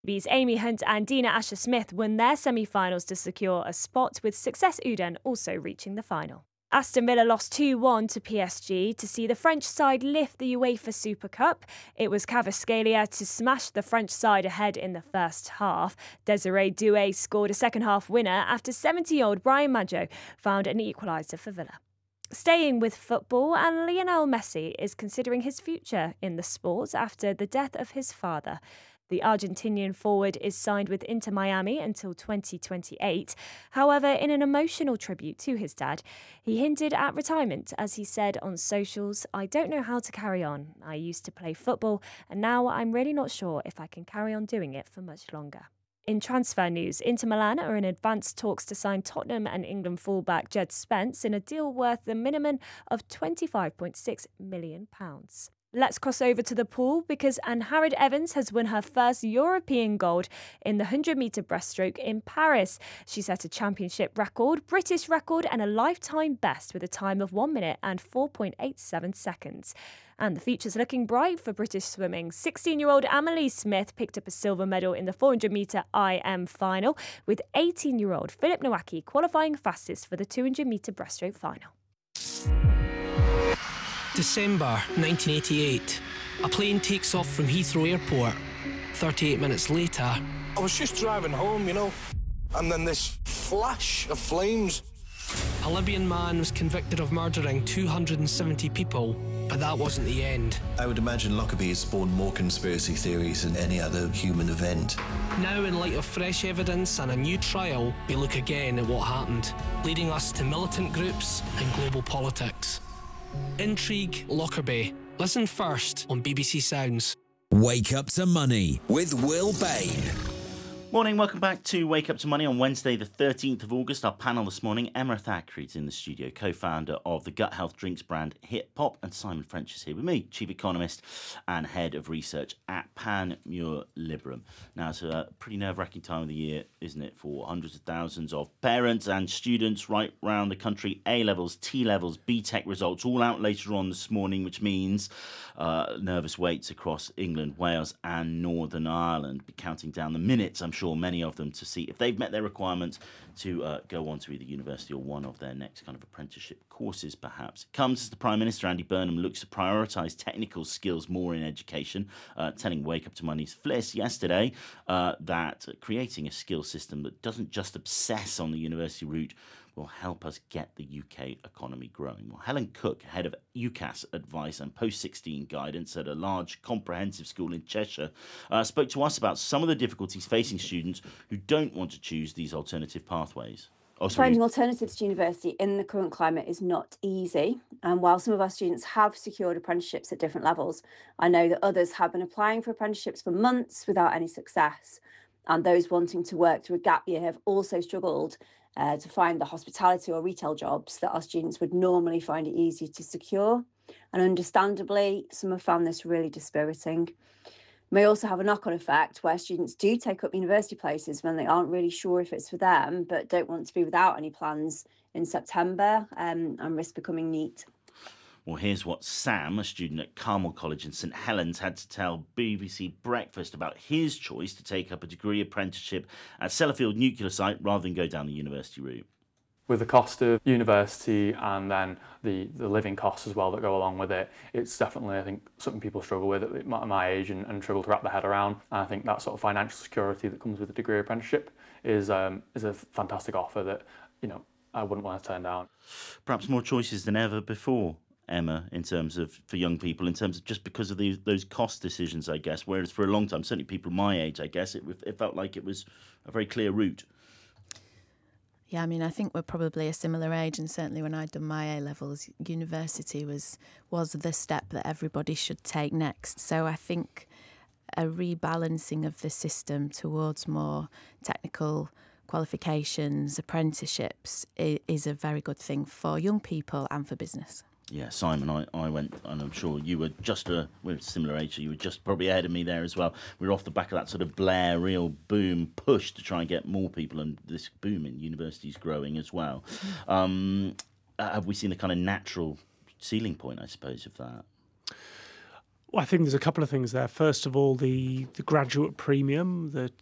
Rugby's Amy Hunt and Dina Asher-Smith won their semi-finals to secure a spot, with Success Uden also reaching the final. Aston Villa lost 2-1 to PSG to see the French side lift the UEFA Super Cup. It was Kvaratskhelia to smash the French side ahead in the first half. Desiree Doué scored a second-half winner after 70-year-old Brian Maggio found an equaliser for Villa. Staying with football, and Lionel Messi is considering his future in the sport after the death of his father. The Argentinian forward is signed with Inter Miami until 2028. However, in an emotional tribute to his dad, he hinted at retirement as he said on socials, "I don't know how to carry on. I used to play football, and now I'm really not sure if I can carry on doing it for much longer." In transfer news, Inter Milan are in advanced talks to sign Tottenham and England fullback Jed Spence in a deal worth the minimum of £25.6 million. Let's cross over to the pool because Anne Harrod Evans has won her first European gold in the 100-metre breaststroke in Paris. She set a championship record, British record and a lifetime best with a time of 1 minute and 4.87 seconds. And the future's looking bright for British swimming. 16-year-old Amelie Smith picked up a silver medal in the 400-metre IM final, with 18-year-old Philip Nowacki qualifying fastest for the 200-metre breaststroke final. December 1988. A plane takes off from Heathrow Airport. 38 minutes later, I was just driving home, and then this flash of flames. a Libyan man was convicted of murdering 270 people, but that wasn't the end. I would imagine Lockerbie has spawned more conspiracy theories than any other human event. Now, in light of fresh evidence and a new trial, we look again at what happened, leading us to militant groups and global politics. Intrigue Lockerbie. Listen first on BBC Sounds. Wake Up to Money with Will Bain. Morning, welcome back to Wake Up to Money on Wednesday the 13th of August. Our panel this morning, Emma Thackeray is in the studio, co-founder of the gut health drinks brand Hip Pop, and Simon French is here with me, chief economist and head of research at Panmure Liberum. Now, it's a pretty nerve-wracking time of the year, isn't it, for hundreds of thousands of parents and students right around the country. A-levels, T-levels, BTEC results all out later on this morning, which means nervous waits across England, Wales and Northern Ireland. Be counting down the minutes, I'm sure many of them, to see if they've met their requirements to go on to either university or one of their next kind of apprenticeship courses, perhaps. It comes as the Prime Minister, Andy Burnham, looks to prioritise technical skills more in education, telling Wake Up to Money's Fliss yesterday that creating a skill system that doesn't just obsess on the university route will help us get the UK economy growing. Well, Helen Cook, head of UCAS advice and post-16 guidance at a large comprehensive school in Cheshire, spoke to us about some of the difficulties facing students who don't want to choose these alternative pathways. Finding alternatives to university in the current climate is not easy. And while some of our students have secured apprenticeships at different levels, I know that others have been applying for apprenticeships for months without any success. And those wanting to work through a gap year have also struggled to find the hospitality or retail jobs that our students would normally find it easy to secure. And understandably, some have found this really dispiriting. May also have a knock-on effect where students do take up university places when they aren't really sure if it's for them, but don't want to be without any plans in September and risk becoming NEET. Well, here's what Sam, a student at Carmel College in St Helens, had to tell BBC Breakfast about his choice to take up a degree apprenticeship at Sellafield Nuclear Site rather than go down the university route. With the cost of university and then the living costs as well that go along with it, it's definitely, I think, something people struggle with at my age and struggle to wrap their head around. And I think that sort of financial security that comes with a degree apprenticeship is a fantastic offer that, I wouldn't want to turn down. Perhaps more choices than ever before, Emma, in terms of, for young people, in terms of just because of those cost decisions, I guess, whereas for a long time, certainly people my age, I guess, it felt like it was a very clear route. Yeah, I think we're probably a similar age, and certainly when I'd done my A-levels, university was the step that everybody should take next. So I think a rebalancing of the system towards more technical qualifications, apprenticeships, is a very good thing for young people and for business. Yeah, Simon, I went, and I'm sure you were we're a similar age, so you were just probably ahead of me there as well. We were off the back of that sort of Blair real boom push to try and get more people, and this boom in universities growing as well. Have we seen the kind of natural ceiling point, I suppose, of that? Well, I think there's a couple of things there. First of all, the graduate premium that